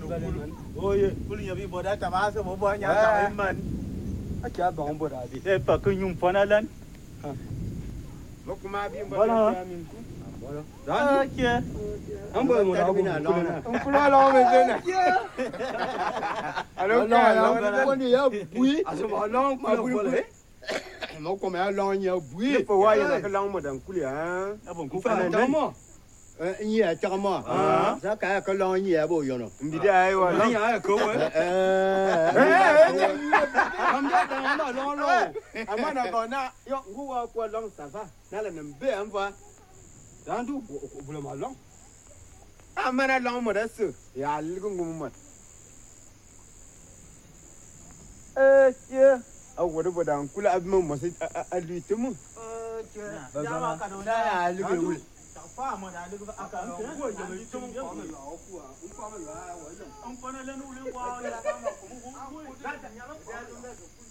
Ôi, cô liền bị bỏ đá chả bá, sao bỏ nhà chả em mình. Acha bang boda bi. Ê, bà cứ nhung phá nó lên. Lokuma bi Bola ha? Bola. Kia. Ông bơi một đâu cũng Ông cũng lo về trên này. Alo, Con đi á bui. À sao mà lo mà bui bui. Mà có mẹ lo nhiều bui. Phải quay là cái lông mà đằng cú liền. Nó vẫn cũng Phải phải làm lên. mà. Nhẹ cho mà. Giá cả cái lo nhẹ bộ vô nó. Đi đây rồi. Lo nhẹ cố ấy. Không biết đâu mà lo lo. Ama na bona yo nguwa kwa long sava. Nala nembe amva. Dan tu boleh malam. Ama na long mo da su. Ya ligo ngummat. Kia. Awu da bodan kula abmu masu alitumu. Kia. Ya ma ka dona ya ligo wul. Fa mo da ligo aka an kira. Ko ya bi tum ko me lo ku a. Un pa me lo a wa. Un pa na le nu le wa ya ka ma ko mu. Da da nya lo.